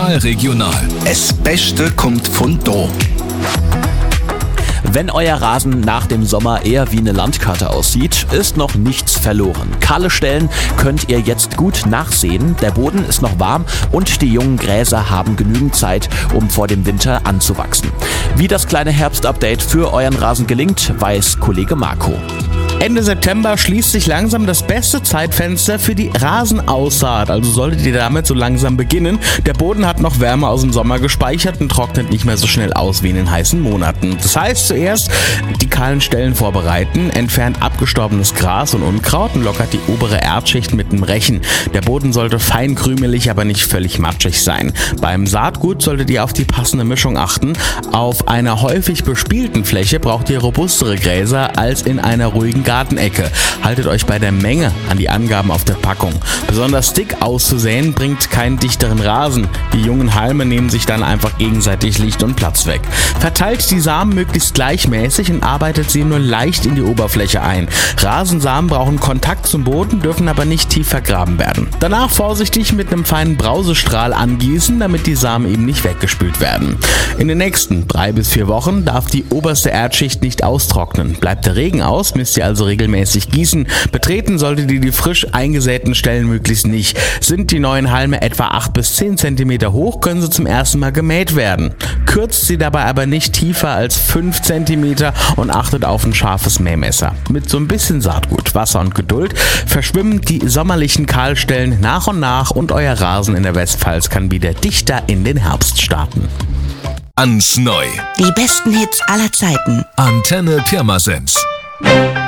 Lokalregional. Das Beste kommt von da. Wenn euer Rasen nach dem Sommer eher wie eine Landkarte aussieht, ist noch nichts verloren. Kahle Stellen könnt ihr jetzt gut nachsehen. Der Boden ist noch warm und die jungen Gräser haben genügend Zeit, um vor dem Winter anzuwachsen. Wie das kleine Herbstupdate für euren Rasen gelingt, weiß Kollege Marco. Ende September schließt sich langsam das beste Zeitfenster für die Rasenaussaat. Also solltet ihr damit so langsam beginnen. Der Boden hat noch Wärme aus dem Sommer gespeichert und trocknet nicht mehr so schnell aus wie in den heißen Monaten. Das heißt, zuerst die kahlen Stellen vorbereiten, entfernt abgestorbenes Gras und Unkraut und lockert die obere Erdschicht mit dem Rechen. Der Boden sollte fein krümelig, aber nicht völlig matschig sein. Beim Saatgut solltet ihr auf die passende Mischung achten. Auf einer häufig bespielten Fläche braucht ihr robustere Gräser als in einer ruhigen Gartenecke. Haltet euch bei der Menge an die Angaben auf der Packung. Besonders dick auszusäen bringt keinen dichteren Rasen. Die jungen Halme nehmen sich dann einfach gegenseitig Licht und Platz weg. Verteilt die Samen möglichst gleichmäßig und arbeitet sie nur leicht in die Oberfläche ein. Rasensamen brauchen Kontakt zum Boden, dürfen aber nicht tief vergraben werden. Danach vorsichtig mit einem feinen Brausestrahl angießen, damit die Samen eben nicht weggespült werden. In den nächsten 3 bis 4 Wochen darf die oberste Erdschicht nicht austrocknen. Bleibt der Regen aus, müsst ihr also regelmäßig gießen. Betreten solltet ihr die frisch eingesäten Stellen möglichst nicht. Sind die neuen Halme etwa 8 bis 10 cm hoch, können sie zum ersten Mal gemäht werden. Kürzt sie dabei aber nicht tiefer als 5 cm und achtet auf ein scharfes Mähmesser. Mit so ein bisschen Saatgut, Wasser und Geduld verschwimmen die sommerlichen Kahlstellen nach und nach und euer Rasen in der Westpfalz kann wieder dichter in den Herbst starten. Ans Neu. Die besten Hits aller Zeiten. Antenne Pirmasens.